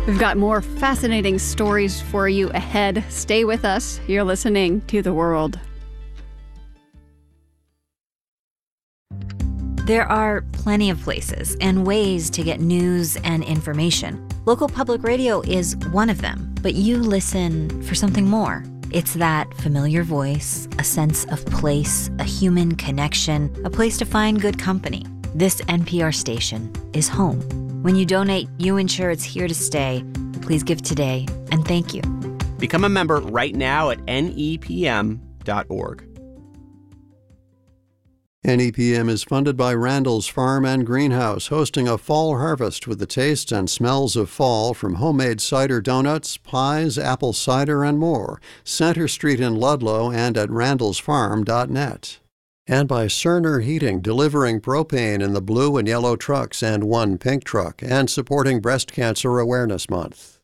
We've got more fascinating stories for you ahead. Stay with us. You're listening to The World. There are plenty of places and ways to get news and information. Local public radio is one of them, but you listen for something more. It's that familiar voice, a sense of place, a human connection, a place to find good company. This NPR station is home. When you donate, you ensure it's here to stay. Please give today, and thank you. Become a member right now at nepm.org. NEPM is funded by Randall's Farm and Greenhouse, hosting a fall harvest with the tastes and smells of fall from homemade cider donuts, pies, apple cider, and more. Center Street in Ludlow and at randallsfarm.net. And by Cerner Heating, delivering propane in the blue and yellow trucks and one pink truck, and supporting Breast Cancer Awareness Month.